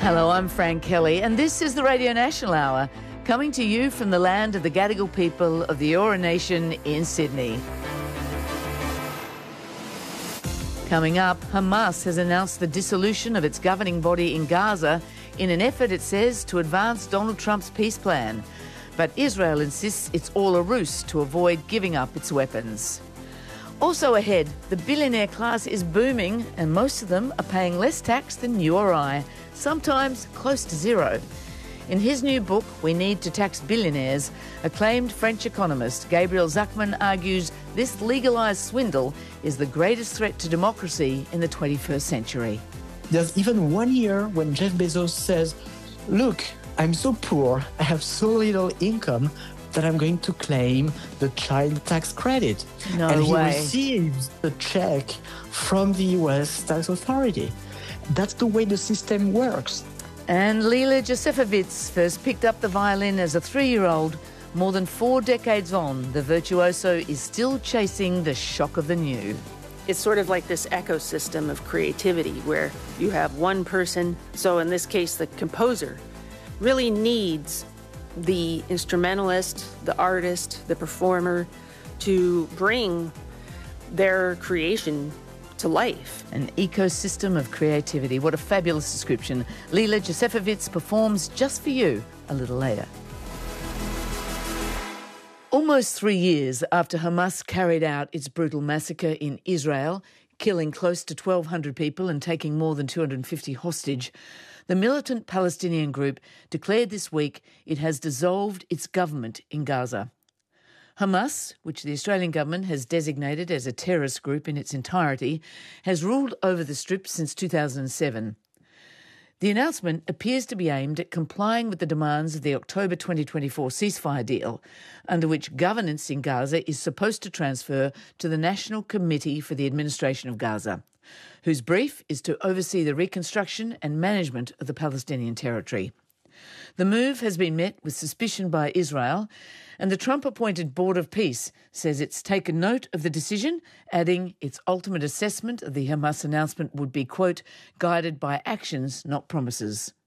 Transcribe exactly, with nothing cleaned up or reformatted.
Hello, I'm Frank Kelly, and this is the Radio National Hour, coming to you from the land of the Gadigal people of the Eora Nation in Sydney. Coming up, Hamas has announced the dissolution of its governing body in Gaza in an effort, it says, to advance Donald Trump's peace plan. But Israel insists it's all a ruse to avoid giving up its weapons. Also ahead, the billionaire class is booming and most of them are paying less tax than you or I, sometimes close to zero. In his new book, We Need to Tax Billionaires, acclaimed French economist Gabriel Zucman argues this legalised swindle is the greatest threat to democracy in the twenty-first century. There's even one year when Jeff Bezos says, look, I'm so poor, I have so little income that I'm going to claim the child tax credit. No and he way. receives the check from the U S tax authority. That's the way the system works. And Lila Josefovitz first picked up the violin as a three-year-old. More than four decades on, the virtuoso is still chasing the shock of the new. It's sort of like this ecosystem of creativity where you have one person, so in this case the composer, really needs the instrumentalist, the artist, the performer to bring their creation to life. An ecosystem of creativity. What a fabulous description. Lila Josefovitz performs just for you a little later. Almost three years after Hamas carried out its brutal massacre in Israel, killing close to twelve hundred people and taking more than two hundred fifty hostage, the militant Palestinian group declared this week it has dissolved its government in Gaza. Hamas, which the Australian government has designated as a terrorist group in its entirety, has ruled over the Strip since two thousand seven. The announcement appears to be aimed at complying with the demands of the October twenty twenty-four ceasefire deal, under which governance in Gaza is supposed to transfer to the National Committee for the Administration of Gaza, whose brief is to oversee the reconstruction and management of the Palestinian territory. The move has been met with suspicion by Israel, and the Trump-appointed Board of Peace says it's taken note of the decision, adding its ultimate assessment of the Hamas announcement would be, quote, guided by actions, not promises.